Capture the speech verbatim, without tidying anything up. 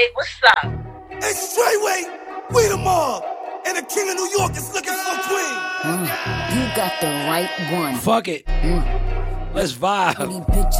Hey, what's up? Hey, Straightway, we the mob, and the king of New York is looking for queen. Mm, you got the right one. Fuck it. Mm. Let's vibe. Pretty bitches